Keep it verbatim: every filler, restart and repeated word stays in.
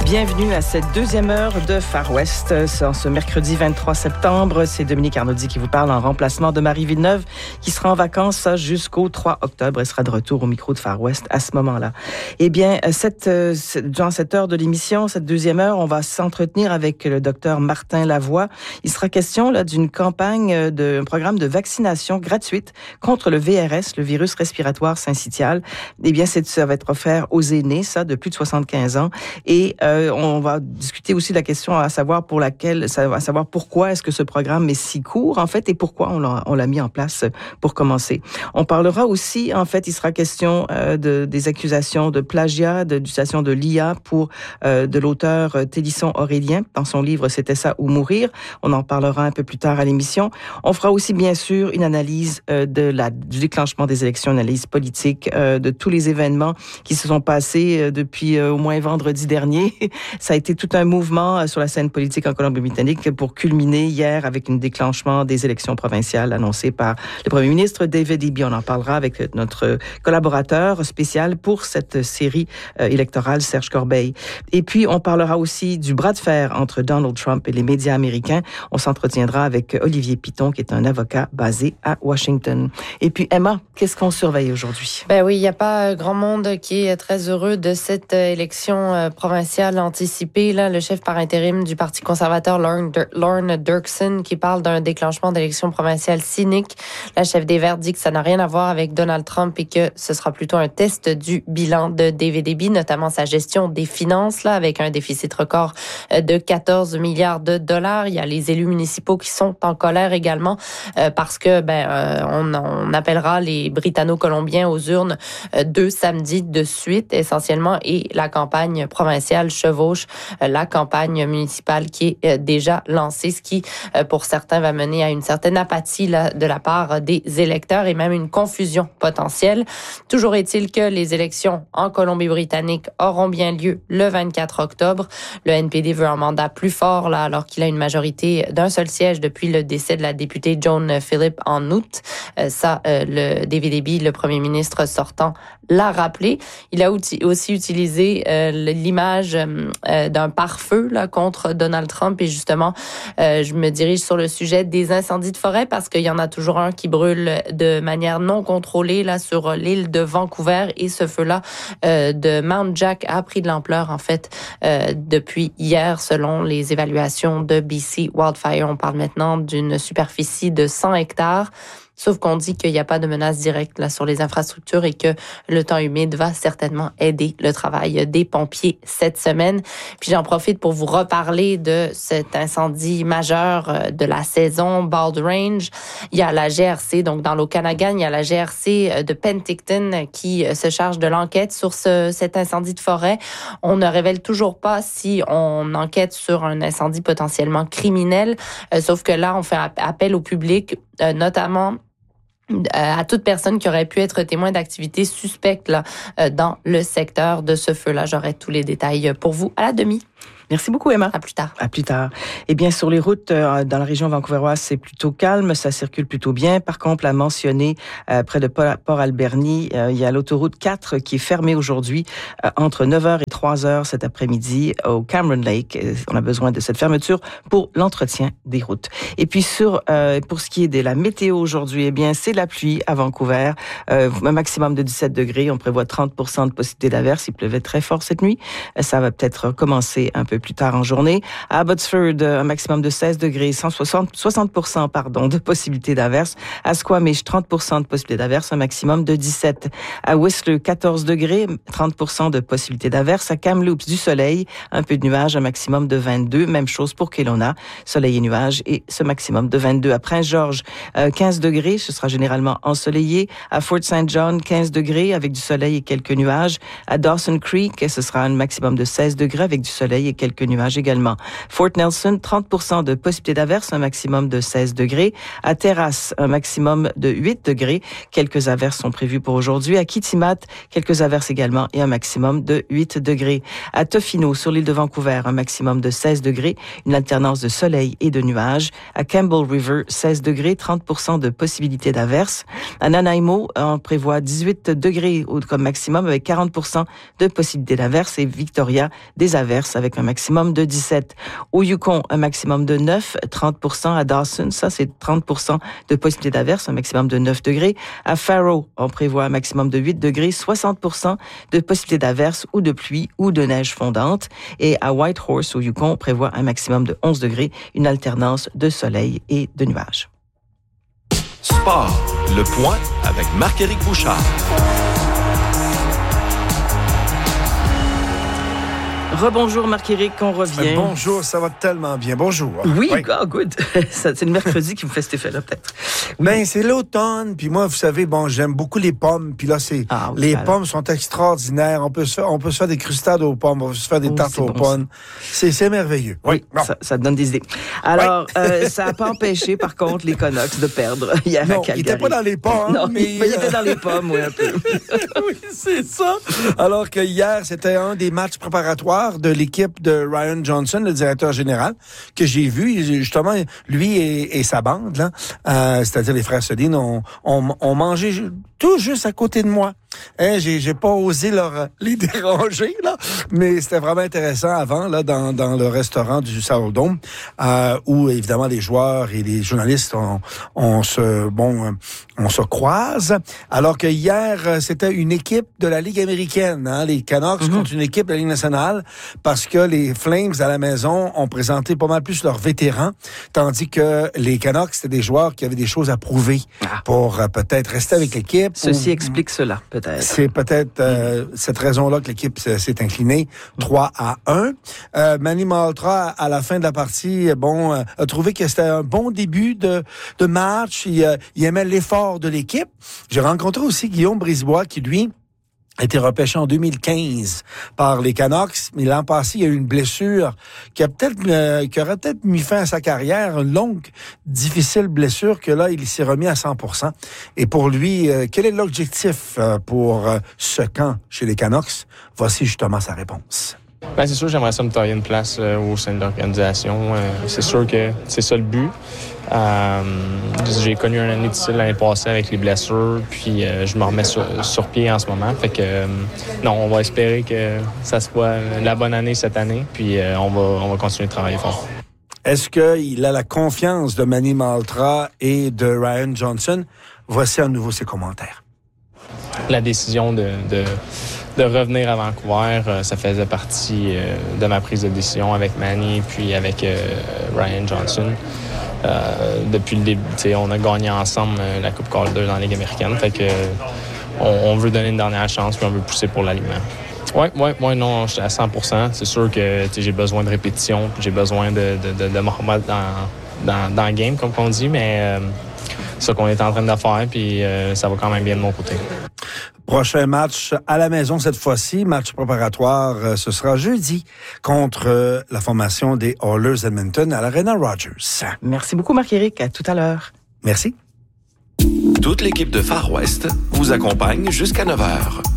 Bienvenue à cette deuxième heure de Far West. En ce mercredi vingt-trois septembre, c'est Dominique Arnaudy qui vous parle en remplacement de Marie Villeneuve qui sera en vacances jusqu'au trois octobre. Elle sera de retour au micro de Far West à ce moment-là. Eh bien, cette, durant cette heure de l'émission, cette deuxième heure, on va s'entretenir avec le docteur Martin Lavoie. Il sera question là d'une campagne, d'un programme de vaccination gratuite contre le V R S, le virus respiratoire syncytial. Eh bien, c'est, ça va être offert aux aînés, ça, de plus de soixante-quinze ans. Et euh, on va discuter aussi de la question à savoir pour laquelle, à savoir pourquoi est-ce que ce programme est si court, en fait, et pourquoi on l'a, on l'a mis en place pour commencer. On parlera aussi, en fait, il sera question euh, de, des accusations de plagiat, de d'utilisation de l'I A pour euh, de l'auteur Télisson Aurélien dans son livre C'était ça ou mourir. On en parlera un peu plus tard à l'émission. On fera aussi, bien sûr, une analyse euh, de la, du déclenchement des élections, une analyse politique euh, de tous les événements qui se sont passés euh, depuis euh, au moins vendredi dernier. Ça a été tout un mouvement sur la scène politique en Colombie-Britannique pour culminer hier avec un déclenchement des élections provinciales annoncées par le premier ministre David Eby. On en parlera avec notre collaborateur spécial pour cette série électorale, Serge Corbeil. Et puis, on parlera aussi du bras de fer entre Donald Trump et les médias américains. On s'entretiendra avec Olivier Piton, qui est un avocat basé à Washington. Et puis, Emma, qu'est-ce qu'on surveille aujourd'hui? Ben oui, il n'y a pas grand monde qui est très heureux de cette élection provinciale anticipée. Là, le chef par intérim du Parti conservateur, Lorne, Dur- Lorne Dirksen, qui parle d'un déclenchement d'élection provinciale cynique. La chef des Verts dit que ça n'a rien à voir avec Donald Trump et que ce sera plutôt un test du bilan de David Eby, notamment sa gestion des finances, là, avec un déficit record de quatorze milliards de dollars. Il y a les élus municipaux qui sont en colère également euh, parce que ben euh, on, on appellera les Britanno-Colombiens aux urnes euh, deux samedis de suite essentiellement, et la campagne provinciale chevauche euh, la campagne municipale qui est euh, déjà lancée, ce qui euh, pour certains va mener à une certaine apathie là, de la part des électeurs et même une confusion potentielle. Toujours est-il que les élections en Colombie-Britannique auront bien lieu le vingt-quatre octobre. Le N P D veut un mandat plus fort là, alors qu'il a une majorité d'un seul siège depuis le décès de la députée Joan Phillip en août. Euh, ça, euh, le David Eby, le premier ministre sortant, l'a rappelé. Il a aussi utilisé euh, l'image euh, d'un pare-feu là, contre Donald Trump. Et justement, euh, je me dirige sur le sujet des incendies de forêt parce qu'il y en a toujours un qui brûle de manière non contrôlée là sur l'île de Vancouver. Et ce feu-là euh, de Mount Jack a pris de l'ampleur en fait euh, depuis hier, selon les évaluations de B C Wildfire. On parle maintenant d'une superficie de cent hectares. Sauf qu'on dit qu'il n'y a pas de menace directe là sur les infrastructures et que le temps humide va certainement aider le travail des pompiers cette semaine. Puis j'en profite pour vous reparler de cet incendie majeur de la saison, Bald Range. Il y a la G R C, donc dans l'Okanagan, il y a la G R C de Penticton qui se charge de l'enquête sur ce, cet incendie de forêt. On ne révèle toujours pas si on enquête sur un incendie potentiellement criminel, euh, sauf que là, on fait appel au public, euh, notamment à toute personne qui aurait pu être témoin d'activités suspectes là, dans le secteur de ce feu-là. J'aurai tous les détails pour vous à la demi. Merci beaucoup, Emma. À plus tard. À plus tard. Eh bien, sur les routes, euh, dans la région vancouveroise, c'est plutôt calme, ça circule plutôt bien. Par contre, la mentionné euh, près de Port-Alberni, euh, il y a l'autoroute quatre qui est fermée aujourd'hui euh, entre neuf heures et trois heures cet après-midi au Cameron Lake. On a besoin de cette fermeture pour l'entretien des routes. Et puis, sur euh, pour ce qui est de la météo aujourd'hui, eh bien, c'est la pluie à Vancouver. Euh, un maximum de dix-sept degrés. On prévoit trente pour cent de possibilité d'averse. Il pleuvait très fort cette nuit. Ça va peut-être commencer un peu plus tard en journée. À Abbotsford, un maximum de seize degrés, cent soixante, soixante pour cent pardon, de possibilités d'averse. À Squamish, trente pour cent de possibilités d'averse, un maximum de dix-sept. À Whistler, quatorze degrés, trente pour cent de possibilités d'averse. À Kamloops, du soleil, un peu de nuages, un maximum de vingt-deux. Même chose pour Kelowna, soleil et nuages, et ce maximum de vingt-deux. À Prince-Georges, quinze degrés, ce sera généralement ensoleillé. À Fort Saint John, quinze degrés avec du soleil et quelques nuages. À Dawson Creek, ce sera un maximum de seize degrés avec du soleil et quelques quelques nuages également. Fort Nelson, trente pour cent de possibilité d'averse, un maximum de seize degrés. À Terrace, un maximum de huit degrés. Quelques averses sont prévues pour aujourd'hui. À Kitimat, quelques averses également et un maximum de huit degrés. À Tofino, sur l'île de Vancouver, un maximum de seize degrés, une alternance de soleil et de nuages. À Campbell River, seize degrés, trente pour cent de possibilité d'averse. À Nanaimo, on prévoit dix-huit degrés comme maximum avec quarante pour cent de possibilité d'averse. Et Victoria, des averses avec un maximum de dix-sept. Au Yukon, un maximum de neuf, trente pour cent. À Dawson, ça c'est trente pour cent de possibilité d'averse, un maximum de neuf degrés. À Faro, on prévoit un maximum de huit degrés, soixante pour cent de possibilité d'averse ou de pluie ou de neige fondante. Et à Whitehorse, au Yukon, on prévoit un maximum de onze degrés, une alternance de soleil et de nuages. Sport, le point avec Marc-Éric Bouchard. Rebonjour Marc-Éric, on revient. Bonjour, ça va tellement bien. Bonjour. Oui, oui. Oh, good. C'est le mercredi qui vous fait cet effet-là, peut-être. Oui. Ben, c'est l'automne, puis moi, vous savez, bon, j'aime beaucoup les pommes, puis là, c'est ah, oui, les alors. pommes sont extraordinaires. On peut se faire, on peut se faire des crustades aux pommes, on peut se faire des oh, tartes aux bon, pommes. C'est, c'est merveilleux. Oui, bon. ça, ça donne des idées. Alors, oui. euh, ça n'a pas empêché, par contre, les Canucks de perdre hier non, à Calgary. Il n'était pas dans les pommes. Non, mais il était dans les pommes, oui, un peu. Oui, c'est ça. Alors que hier, c'était un des matchs préparatoires de l'équipe de Ryan Johnson, le directeur général, que j'ai vu, justement, lui et, et sa bande, là, euh, c'est-à-dire les frères Sedin, ont, ont, ont mangé tout juste à côté de moi. Hein, j'ai, j'ai pas osé leur, les déranger, là, mais c'était vraiment intéressant avant, là, dans, dans le restaurant du Saddledome, euh, où, évidemment, les joueurs et les journalistes, on, on se, bon, on se croise. Alors que hier, c'était une équipe de la Ligue américaine, hein, les Canucks mm-hmm. contre une équipe de la Ligue nationale, parce que les Flames, à la maison, ont présenté pas mal plus leurs vétérans, tandis que les Canucks, c'était des joueurs qui avaient des choses à prouver ah. pour euh, peut-être rester avec l'équipe. Ceci ou... explique cela, peut-être. C'est peut-être euh, cette raison-là que l'équipe s'est inclinée trois à un. Euh, Manny Malhotra, à la fin de la partie, bon, euh, a trouvé que c'était un bon début de, de match. Il, euh, il aimait l'effort de l'équipe. J'ai rencontré aussi Guillaume Brisebois, qui, lui, a été repêché en deux mille quinze par les Canucks, mais l'an passé, il y a eu une blessure qui a peut-être, euh, qui aurait peut-être mis fin à sa carrière, une longue, difficile blessure que là, il s'est remis à cent pour cent. Et pour lui, euh, quel est l'objectif euh, pour euh, ce camp chez les Canucks? Voici justement sa réponse. Ben, c'est sûr que j'aimerais ça me tailler une place euh, au sein de l'organisation. Euh, c'est sûr que c'est ça le but. Euh, j'ai connu une année difficile l'année passée avec les blessures, puis euh, je me remets sur, sur pied en ce moment. Fait que euh, non, on va espérer que ça soit la bonne année cette année, puis euh, on va on va continuer de travailler fort. Est-ce qu'il a la confiance de Manny Malhotra et de Ryan Johnson? Voici à nouveau ses commentaires. La décision de, de de revenir à Vancouver, euh, ça faisait partie euh, de ma prise de décision avec Manny puis avec euh, Ryan Johnson. Euh, depuis le début, on a gagné ensemble euh, la Coupe Calder dans la Ligue américaine. Fait que euh, on, on veut donner une dernière chance puis on veut pousser pour l'alignement. Oui, oui, oui, non, je suis à cent pour cent. C'est sûr que j'ai besoin de répétition, j'ai besoin de, de, de, de me remettre dans, dans, dans le game, comme on dit, mais euh, c'est ça qu'on est en train de faire, puis euh, ça va quand même bien de mon côté. Prochain match à la maison cette fois-ci, match préparatoire, euh, ce sera jeudi contre euh, la formation des Oilers Edmonton à l'Arena Rogers. Merci beaucoup Marc-Éric, à tout à l'heure. Merci. Toute l'équipe de Far West vous accompagne jusqu'à neuf heures.